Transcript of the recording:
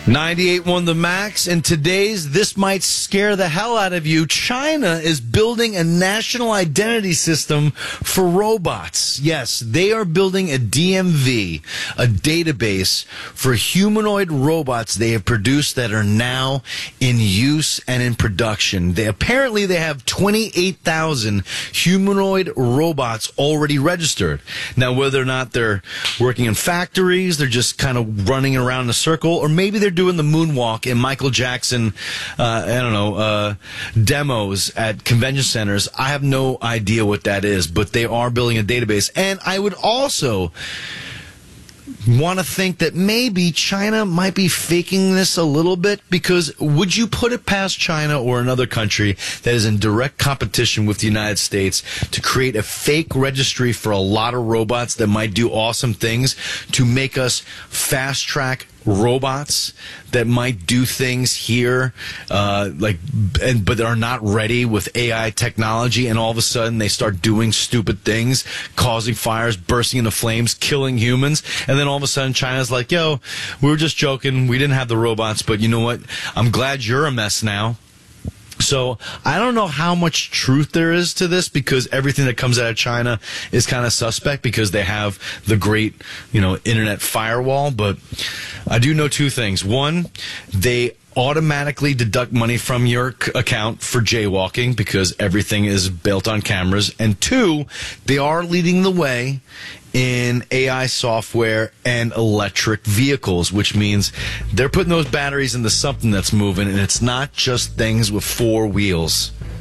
98.1 The Max, and today's This Might Scare the Hell Out of You. China is building a national identity system for robots. Yes, they are building a DMV, a database for humanoid robots they have produced that are now in use and in production. They have 28,000 humanoid robots already registered. Now, whether or not they're working in factories, they're just kind of running around in a circle, or maybe they're doing the moonwalk in Michael Jackson, demos at convention centers. I have no idea what that is, but they are building a database. And I would also want to think that maybe China might be faking this a little bit, because would you put it past China or another country that is in direct competition with the United States to create a fake registry for a lot of robots that might do awesome things to make us fast track robots that might do things here, but are not ready with AI technology, and all of a sudden they start doing stupid things, causing fires, bursting into flames, killing humans, and then all of a sudden China's like, yo, we were just joking, we didn't have the robots, but you know what? I'm glad you're a mess now. So I don't know how much truth there is to this, because everything that comes out of China is kind of suspect because they have the great, internet firewall. But I do know two things. One, they automatically deduct money from your account for jaywalking because everything is built on cameras. And two, they are leading the way in AI software and electric vehicles, which means they're putting those batteries into something that's moving, and it's not just things with four wheels.